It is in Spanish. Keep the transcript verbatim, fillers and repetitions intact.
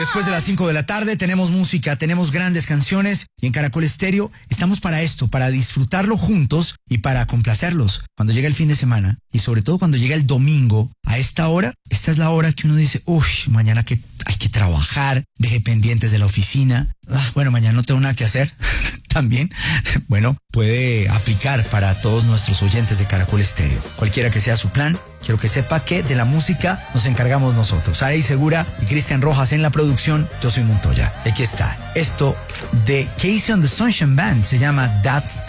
Después de las cinco de la tarde tenemos música, tenemos grandes canciones y en Caracol Estéreo estamos para esto, para disfrutarlo juntos y para complacerlos. Cuando llega el fin de semana y sobre todo cuando llega el domingo, a esta hora, esta es la hora que uno dice, uy, mañana que hay que trabajar, deje pendientes de la oficina. Ah, bueno, mañana no tengo nada que hacer. También, bueno, puede aplicar para todos nuestros oyentes de Caracol Estéreo. Cualquiera que sea su plan, quiero que sepa que de la música nos encargamos nosotros. Arey Segura y Cristian Rojas en la producción. Yo soy Montoya. Y aquí está. Esto de Casey on the Sunshine Band se llama That's the